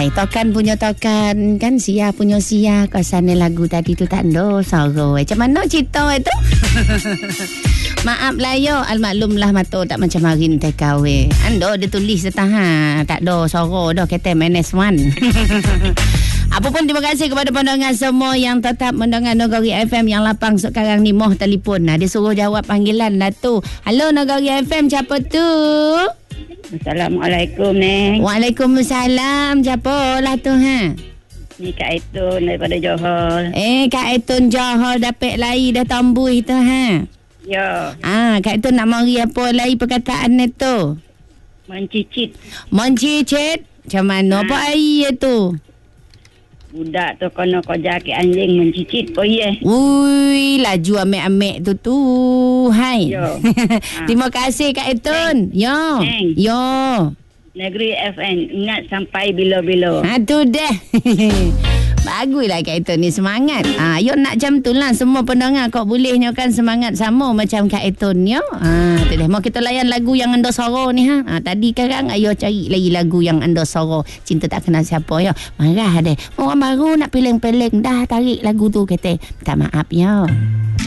Hai, tokan punya tokan kan, sia punya sia. Kasane lagu tadi tu tak ando sorrow. Macam mana cerita itu? Maaf lah yo, almaklumlah mato tak macam marin TKW. Ando dia tulis setahang tak do sorrow dah kata -1. Apa pun terima kasih kepada pendengar semua yang tetap mendengar Nagari FM yang lapang sekarang ni. Moh telefon. Dia suruh jawab panggilan lah tu. Halo Nagari FM, siapa tu? Assalamualaikum, Neng. Waalaikumsalam. Siapa lah tu Ni Kak Etun daripada Johor. Kak Etun Johor dapat lari dah tambui tu Ya. Kak Etun nak mari apa lagi perkataan ni tu? Mencicit. Mencicit? Macam mana apa air tu? Budak tu kena kerja ke anjing mencicit. Oh iya. Ui, laju amek-amek tu. Hai. Yo. Terima kasih Kak Etun. Yo. Yo. Negeri FM ingat sampai bila-bila. Tu dah. Baguslah Kak Etun ni, semangat. Yo nak macam tu lah. Semua pendengar kau boleh nyokan semangat sama macam Kak Etun yo. Tu dah. Mau kita layan lagu yang anda sorrow ni tadi sekarang ayo cari lagi lagu yang anda sorrow. Cinta tak kenal siapa yo. Marah deh. Orang baru nak peling-peling dah tarik lagu tu kata. Tak maaf yo.